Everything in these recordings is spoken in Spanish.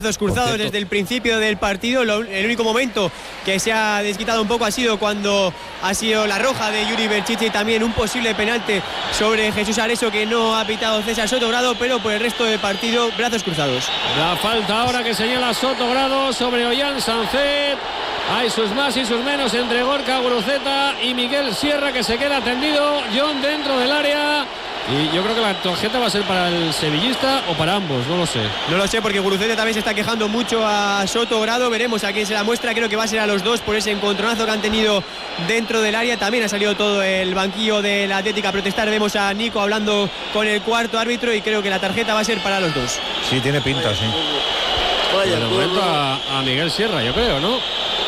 Cruzados desde el principio del partido. El único momento que se ha desquitado un poco ha sido cuando ha sido la roja de Yuri Berchiche y también un posible penalti sobre Jesús Areso que no ha pitado César Sotogrado, pero por el resto del partido brazos cruzados. La falta ahora que señala Sotogrado sobre Ollán Sancet. Hay sus más y sus menos entre Gorka Guruceta y Miguel Sierra, que se queda tendido. John dentro del área. Y yo creo que la tarjeta va a ser para el sevillista o para ambos, no lo sé. No lo sé, porque Guruceta también se está quejando mucho a Sotogrado. Veremos a quién se la muestra. Creo que va a ser a los dos por ese encontronazo que han tenido dentro del área. También ha salido todo el banquillo de la Atlética a protestar. Vemos a Nico hablando con el cuarto árbitro y creo que la tarjeta va a ser para los dos. Sí, tiene pinta, sí. De momento a Miguel Sierra, yo creo, ¿no?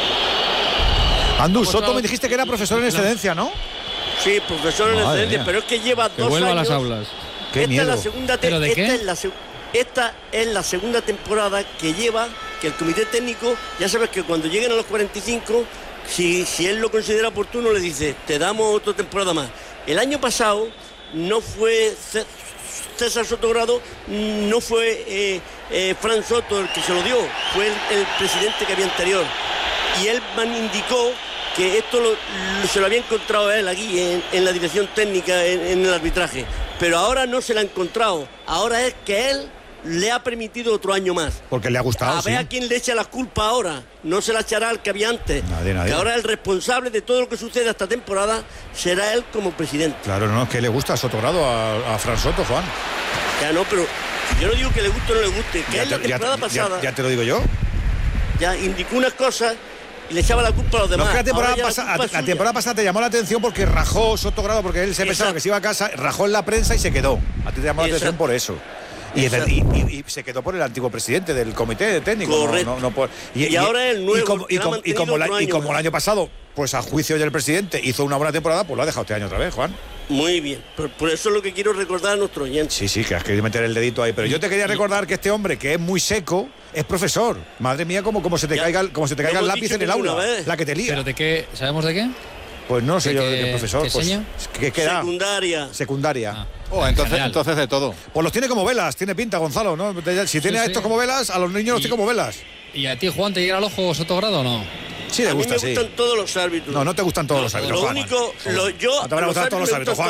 Andú, Soto me dijiste que era profesor en excedencia, ¿no? Sí, profesor en excedencia, pero es que lleva 2 años. Vuelva a las aulas. Qué miedo. Es la segunda ¿Pero de qué? Esta es la segunda temporada que lleva, que el comité técnico, ya sabes que cuando lleguen a los 45, si él lo considera oportuno, le dice, te damos otra temporada más. El año pasado no fue César Sotogrado, no fue Fran Soto el que se lo dio, fue el presidente que había anterior. Y él indicó que esto se lo había encontrado a él aquí en la dirección técnica, en el arbitraje, pero ahora no se lo ha encontrado. Ahora es que él le ha permitido otro año más. Porque le ha gustado. A ver a quién le echa las culpas ahora. No se la echará al que había antes. Nadie. Que ahora el responsable de todo lo que sucede esta temporada será él como presidente. Claro, no, es que le gusta a Sotogrado a Fran Soto, Juan. Ya no, pero yo no digo que le guste o no le guste, que es la temporada pasada. Ya te lo digo yo. Ya indicó unas cosas y le echaba la culpa a los demás. No, es que la temporada pasada te llamó la atención porque rajó Sotogrado, porque él se pensaba que se iba a casa, rajó en la prensa y se quedó. A ti te llamó la atención por eso. Y se quedó por el antiguo presidente del comité técnico. Correcto. Y ahora el nuevo. Y como el año pasado, pues a juicio del presidente hizo una buena temporada, pues lo ha dejado este año otra vez, Juan. Muy bien, por eso es lo que quiero recordar a nuestros oyentes. Sí, que has querido meter el dedito ahí, pero yo te quería recordar que este hombre, que es muy seco, es profesor. Madre mía, como se te caiga el lápiz en el aula, la que te lía. ¿Pero de qué? ¿Sabemos de qué? Pues no sé yo de qué profesor. ¿Qué era? Secundaria. Entonces de todo. Pues los tiene como velas, tiene pinta, Gonzalo, ¿no? Si tiene a estos como velas, a los niños los tiene como velas. ¿Y a ti, Juan, te llega al ojo Sotogrado o no? Sí, le gusta, sí. A mí me gustan todos los árbitros. No te gustan todos los árbitros, Lo Juan. único, no te van a gustar todos los árbitros, Juan.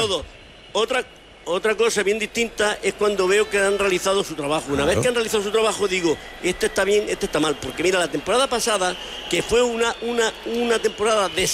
Otra cosa bien distinta es cuando veo que han realizado su trabajo. Una vez que han realizado su trabajo, digo, este está bien, este está mal. Porque mira, la temporada pasada, que fue una temporada de